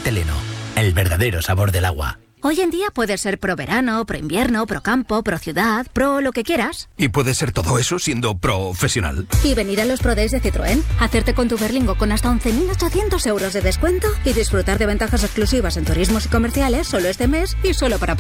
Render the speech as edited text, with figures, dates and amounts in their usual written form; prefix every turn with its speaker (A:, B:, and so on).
A: Teleno. El verdadero sabor del agua.
B: Hoy en día puedes ser pro verano, pro invierno, pro campo, pro ciudad, pro lo que quieras.
C: ¿Y puedes ser todo eso siendo profesional?
B: Y venir a los Pro Days de Citroën, hacerte con tu Berlingo con hasta 11.800 euros de descuento y disfrutar de ventajas exclusivas en turismos y comerciales solo este mes y solo para